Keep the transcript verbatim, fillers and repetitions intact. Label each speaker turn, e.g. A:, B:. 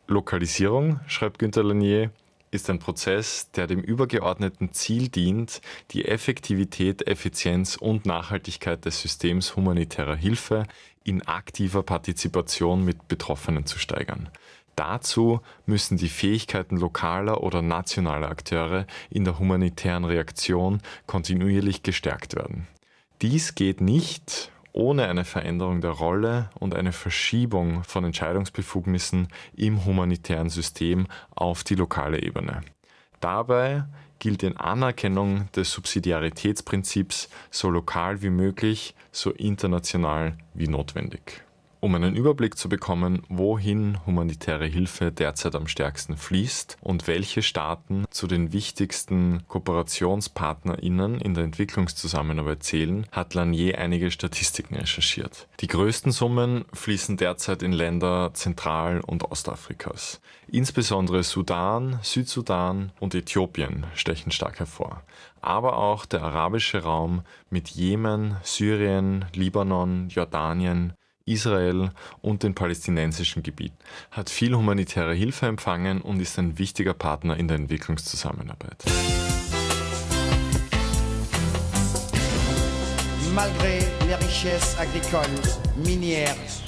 A: Lokalisierung, schreibt Günter Lasnier, ist ein Prozess, der dem übergeordneten Ziel dient, die Effektivität, Effizienz und Nachhaltigkeit des Systems humanitärer Hilfe in aktiver Partizipation mit Betroffenen zu steigern. Dazu müssen die Fähigkeiten lokaler oder nationaler Akteure in der humanitären Reaktion kontinuierlich gestärkt werden. Dies geht nicht ohne eine Veränderung der Rolle und eine Verschiebung von Entscheidungsbefugnissen im humanitären System auf die lokale Ebene. Dabei gilt in Anerkennung des Subsidiaritätsprinzips so lokal wie möglich, so international wie notwendig. Um einen Überblick zu bekommen, wohin humanitäre Hilfe derzeit am stärksten fließt und welche Staaten zu den wichtigsten KooperationspartnerInnen in der Entwicklungszusammenarbeit zählen, hat Lasnier einige Statistiken recherchiert. Die größten Summen fließen derzeit in Länder Zentral- und Ostafrikas. Insbesondere Sudan, Südsudan und Äthiopien stechen stark hervor. Aber auch der arabische Raum mit Jemen, Syrien, Libanon, Jordanien, Israel und den palästinensischen Gebieten hat viel humanitäre Hilfe empfangen und ist ein wichtiger Partner in der Entwicklungszusammenarbeit.
B: Malgré les richesses agricoles, minières,